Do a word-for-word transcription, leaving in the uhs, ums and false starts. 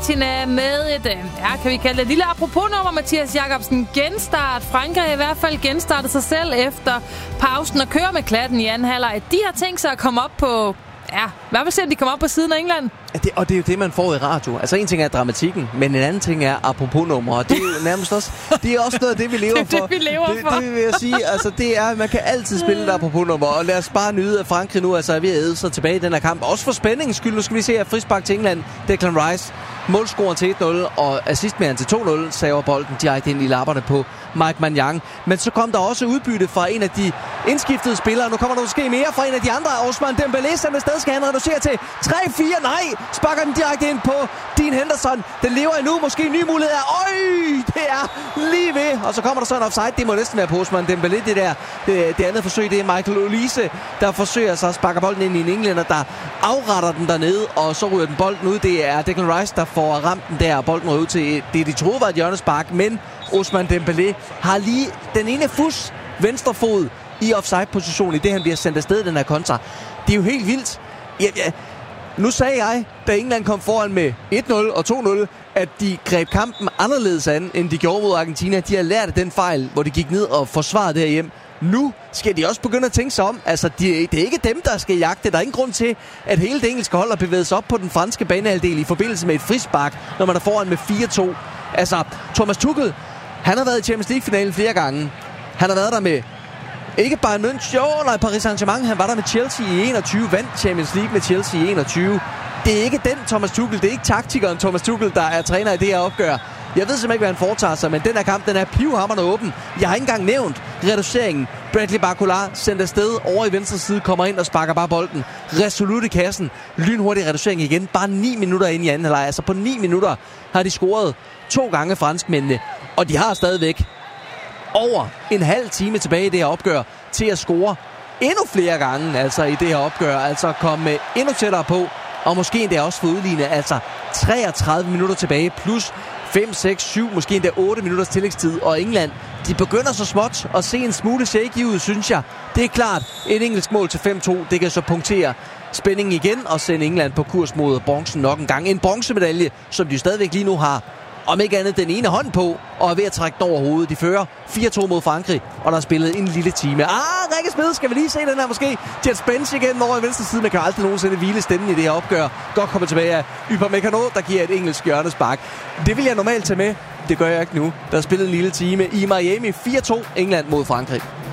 patina med et, ja, kan vi kalde det et lille apropos-nummer, Mathias Jacobsen. Genstart. Frankrig har i hvert fald genstartet sig selv efter pausen og kører med klatten i anden halvleg. De har tænkt sig at komme op på, ja, hvad vil se, de kommer op på siden af England? Ja, det, og det er jo det, man får i radio. Altså en ting er dramatikken, men en anden ting er apropos-nummer. Og det er jo nærmest også, det er også noget af det, vi lever det er for. Det, vi lever det, for. Det vil jeg sige. Altså det er, man kan altid spille et apropos-nummer. Og lad os bare nyde, at Frankrig nu altså er ved at æde sig tilbage i den her kamp. Også for spændingens skyld. Nu skal vi se at frispark til England. Declan Rice. Målscoren til et nul og assistmanden til to nul saver bolden direkte ind i lapperne på Mike Maignan. Men så kom der også udbytte fra en af de indskiftede spillere. Nu kommer der måske mere fra en af de andre. Ousmane Dembélé, som afsted skal han reducere til tre fire. Nej, sparker den direkte ind på Dean Henderson. Den lever endnu. Måske en ny mulighed. Øj, det er lige ved. Og så kommer der så en offside. Det må næsten være på Ousmane Dembélé, det der. Det, det andet forsøg, det er Michael Olise, der forsøger så at sparke bolden ind i en englænder, der afretter den dernede. Og så ryger den bolden ud. Det er Declan Rice, der får ramt den der, og bolden ryger ud til det, de troede var et hjørnespark. Men Ousmane Dembélé har lige den ene fus venstre fod i offside-position i det, han bliver sendt afsted den her kontra. Det er jo helt vildt. Ja, ja. Nu sagde jeg, da England kom foran med et nul og to nul, at de greb kampen anderledes an, end de gjorde mod Argentina. De har lært af den fejl, hvor de gik ned og forsvarede derhjemme. Nu skal de også begynde at tænke sig om. Altså, de, det er ikke dem, der skal jagte. Der er ingen grund til, at hele det engelske hold har bevæget sig op på den franske banehalvdel i forbindelse med et frispark, når man er foran med fire to. Altså, Thomas Tuchel, han har været i Champions League-finalen flere gange. Han har været der med ikke bare München, jo, nej, Paris Saint-Germain. Han var der med Chelsea i enogtyve, vandt Champions League med Chelsea i enogtyve. Det er ikke den Thomas Tuchel, det er ikke taktikeren Thomas Tuchel, der er træner i det her opgør. Jeg ved simpelthen ikke, hvad han foretager sig, men den her kamp, den er pivhamrende åben. Jeg har ikke engang nævnt reduceringen. Bradley Barcola sendt afsted over i venstre side, kommer ind og sparker bare bolden resolut i kassen. Lynhurtig reducering igen, bare ni minutter ind i anden halvleg. Altså på ni minutter har de scoret to gange franskmændene, og de har stadigvæk over en halv time tilbage i det her opgør til at score endnu flere gange, altså i det her opgør. Altså komme endnu tættere på, og måske endda også få udlignet. Altså treogtredive minutter tilbage, plus fem, seks, syv, måske endda otte minutters tillægstid. Og England, de begynder så småt at se en smule shaky ud, synes jeg. Det er klart, et engelsk mål til fem to, det kan så punktere spændingen igen og sende England på kurs mod bronzen nok en gang. En bronzemedalje, som de stadigvæk lige nu har, om ikke andet den ene hånd på, og er ved at trække den over hovedet. De fører fire to mod Frankrig, og der er spillet en lille time. Ah, Rikke Smed, skal vi lige se den her måske? Jet Spence igen over i venstre side. Man kan aldrig nogensinde hvile stemmen i det her opgør. Godt kommer tilbage af Upamecano, der giver et engelsk hjørnespark. Det vil jeg normalt tage med. Det gør jeg ikke nu. Der er spillet en lille time i Miami. fire to England mod Frankrig.